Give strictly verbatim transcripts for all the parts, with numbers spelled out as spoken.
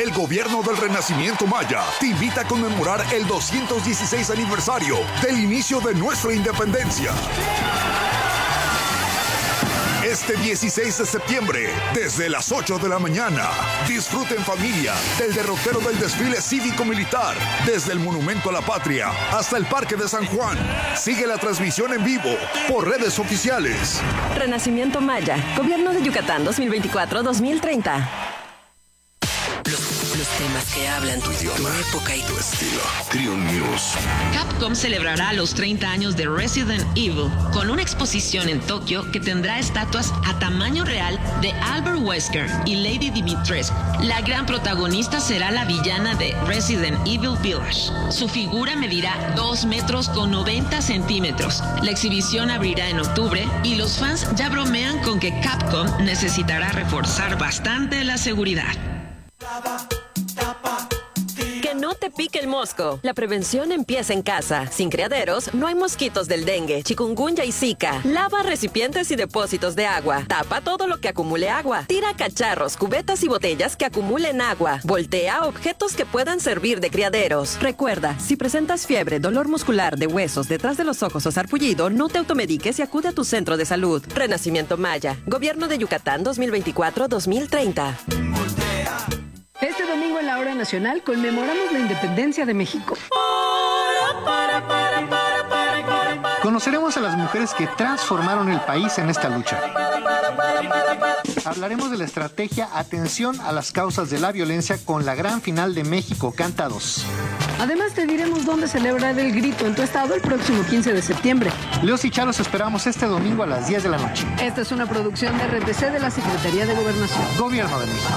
El gobierno del Renacimiento Maya te invita a conmemorar el doscientos dieciséis aniversario del inicio de nuestra independencia. Este dieciséis de septiembre, desde las ocho de la mañana, disfruta en familia del derrotero del desfile cívico-militar, desde el Monumento a la Patria hasta el Parque de San Juan. Sigue la transmisión en vivo por redes oficiales. Renacimiento Maya, Gobierno de Yucatán dos mil veinticuatro a dos mil treinta. Los temas que hablan tu idioma, tu época y tu estilo. Trion News. Capcom celebrará los treinta años de Resident Evil con una exposición en Tokio que tendrá estatuas a tamaño real de Albert Wesker y Lady Dimitrescu. La gran protagonista será la villana de Resident Evil Village. Su figura medirá dos metros con noventa centímetros. La exhibición abrirá en octubre y los fans ya bromean con que Capcom necesitará reforzar bastante la seguridad. Que no te pique el mosco. La prevención empieza en casa. Sin criaderos, no hay mosquitos del dengue, chikungunya y zika. Lava recipientes y depósitos de agua. Tapa todo lo que acumule agua. Tira cacharros, cubetas y botellas que acumulen agua. Voltea objetos que puedan servir de criaderos. Recuerda, si presentas fiebre, dolor muscular de huesos detrás de los ojos o sarpullido, no te automediques y acude a tu centro de salud. Renacimiento Maya. Gobierno de Yucatán dos mil veinticuatro a dos mil treinta. Este domingo en la Hora Nacional conmemoramos la independencia de México. Conoceremos a las mujeres que transformaron el país en esta lucha. Hablaremos de la estrategia Atención a las causas de la violencia con la gran final de México Canta dos. Además te diremos dónde celebrar el grito en tu estado el próximo quince de septiembre. Leos y Chalos esperamos este domingo a las diez de la noche. Esta es una producción de R T C de la Secretaría de Gobernación. Gobierno de México.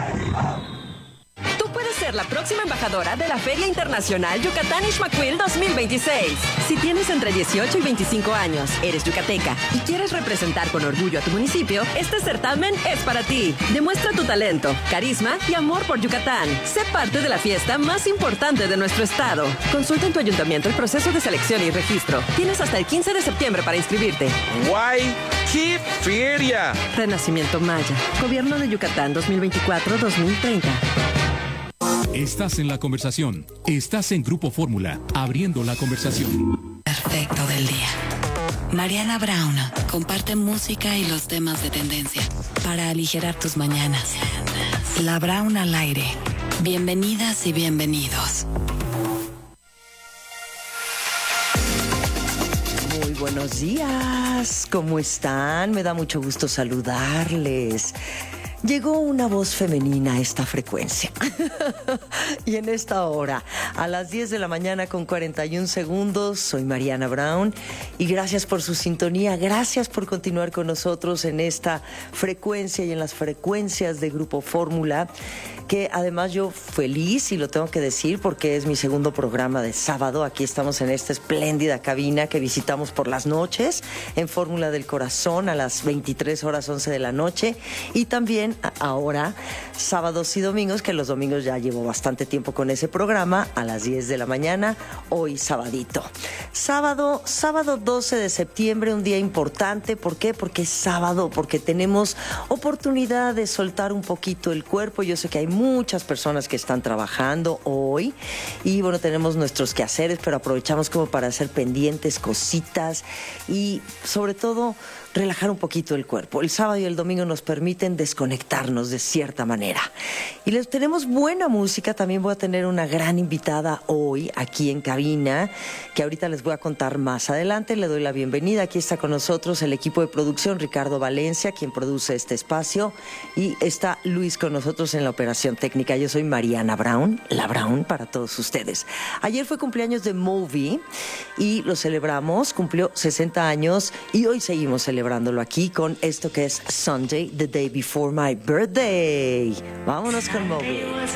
Ser la próxima embajadora de la Feria Internacional Yucatán Ixmaquil dos mil veintiséis. Si tienes entre dieciocho y veinticinco años, eres yucateca y quieres representar con orgullo a tu municipio, este certamen es para ti. Demuestra tu talento, carisma y amor por Yucatán. Sé parte de la fiesta más importante de nuestro estado. Consulta en tu ayuntamiento el proceso de selección y registro. Tienes hasta el quince de septiembre para inscribirte. ¡Guay! ¡Qué feria! Renacimiento Maya. Gobierno de Yucatán dos mil veinticuatro a dos mil treinta. Estás en la conversación. Estás en Grupo Fórmula, abriendo la conversación. Perfecto del día. Mariana Brown comparte música y los temas de tendencia para aligerar tus mañanas. La Brown al aire. Bienvenidas y bienvenidos. Muy buenos días. ¿Cómo están? Me da mucho gusto saludarles. Llegó una voz femenina a esta frecuencia. Y en esta hora, a las diez de la mañana con cuarenta y un segundos, soy Mariana Brown. Y gracias por su sintonía, gracias por continuar con nosotros en esta frecuencia y en las frecuencias de Grupo Fórmula, que además yo feliz, y lo tengo que decir porque es mi segundo programa de sábado. Aquí estamos en esta espléndida cabina que visitamos por las noches, en Fórmula del Corazón, a las veintitrés horas once de la noche. Y también ahora, sábados y domingos, que los domingos ya llevo bastante tiempo con ese programa, a las diez de la mañana, hoy sabadito. Sábado, sábado doce de septiembre, un día importante. ¿Por qué? Porque es sábado, porque tenemos oportunidad de soltar un poquito el cuerpo. Yo sé que hay muchas personas que están trabajando hoy y bueno, tenemos nuestros quehaceres, pero aprovechamos como para hacer pendientes, cositas y sobre todo relajar un poquito el cuerpo. El sábado y el domingo nos permiten desconectarnos de cierta manera. Y les tenemos buena música. También voy a tener una gran invitada hoy aquí en cabina, que ahorita les voy a contar más adelante. Le doy la bienvenida. Aquí está con nosotros el equipo de producción, Ricardo Valencia, quien produce este espacio, y está Luis con nosotros en la operación técnica. Yo soy Mariana Brown, la Brown para todos ustedes. Ayer fue cumpleaños de Moby y lo celebramos, cumplió sesenta años y hoy seguimos celebrando celebrándolo aquí con esto que es Sunday, the day before my birthday. Vámonos con Moby.